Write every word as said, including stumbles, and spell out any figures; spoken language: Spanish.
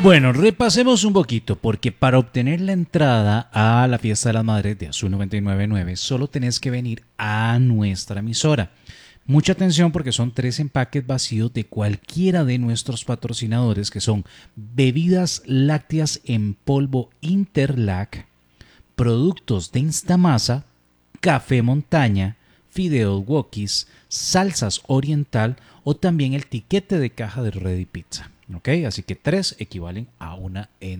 Bueno, repasemos un poquito, porque para obtener la entrada a la Fiesta de las Madres de Azul noventa y nueve punto nueve solo tenés que venir a nuestra emisora. Mucha atención porque son tres empaques vacíos de cualquiera de nuestros patrocinadores, que son bebidas lácteas en polvo Interlac, productos de Instamasa, café montaña, fideos wokis, salsas oriental o también el tiquete de caja de Ready Pizza. ¿Ok? Así que tres equivalen a una entrada.